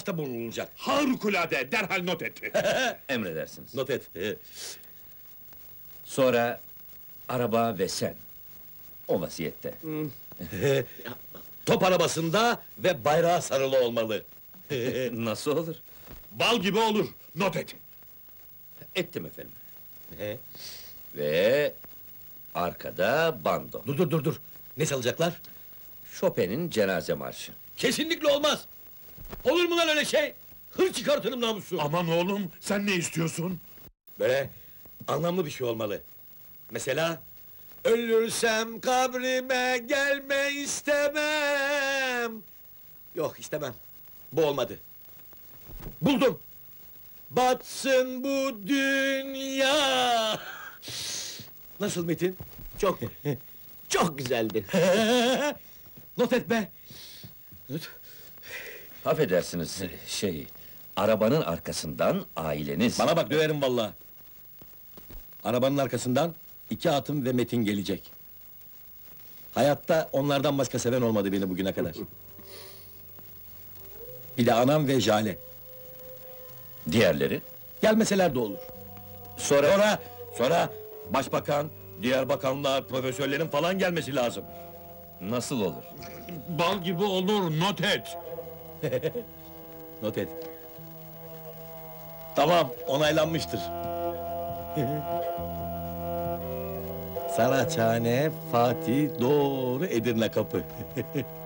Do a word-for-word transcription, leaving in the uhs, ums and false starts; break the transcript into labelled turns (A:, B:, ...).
A: itirafta bulunulacak.
B: Harikulade, derhal not et.
C: Emredersiniz.
A: Not et.
C: Sonra araba ve sen. O vaziyette.
A: Top arabasında ve bayrağı sarılı olmalı.
C: Nasıl olur?
B: Bal gibi olur, not et.
C: Ettim efendim. Ve arkada bando.
A: Dur dur dur dur. Ne çalacaklar?
C: Chopin'in cenaze marşı.
A: Kesinlikle olmaz! Olur mu lan öyle şey? Hır çıkartırım namusu!
B: Aman oğlum, sen ne istiyorsun?
A: Böyle anlamlı bir şey olmalı. Mesela... Ölürsem kabrime gelme istemem! Yok, istemem. Bu olmadı. Buldum! Batsın bu dünya! Nasıl Metin?
D: Çok, çok güzeldi.
A: Not et be!
C: Affedersiniz, şey... Arabanın arkasından aileniz...
A: Bana bak, döverim vallahi. Arabanın arkasından iki atım ve Metin gelecek. Hayatta onlardan başka seven olmadı beni bugüne kadar. Bir de anam ve Jale.
C: Diğerleri?
A: Gelmeseler de olur.
C: Sonra...
A: Sonra, sonra başbakan, diğer bakanlar, profesörlerin falan gelmesi lazım.
C: Nasıl olur?
B: Bal gibi olur, not et.
A: Not et. Tamam, onaylanmıştır. Saraçhane, Fatih, doğru Edirne kapı.